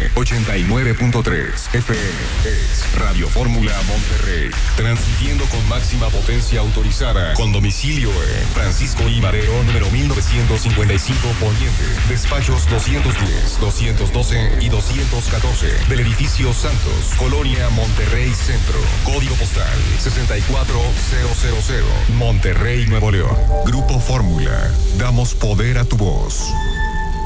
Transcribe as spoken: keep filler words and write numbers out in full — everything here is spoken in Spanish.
ochenta y nueve punto tres F M es Radio Fórmula Monterrey, transmitiendo con máxima potencia autorizada, con domicilio en Francisco I. Madero, número mil novecientos cincuenta y cinco Poniente, despachos doscientos diez, doscientos doce y doscientos catorce, del edificio Santos, Colonia Monterrey Centro, código postal sesenta y cuatro mil, Monterrey, Nuevo León. Grupo Fórmula, damos poder a tu voz.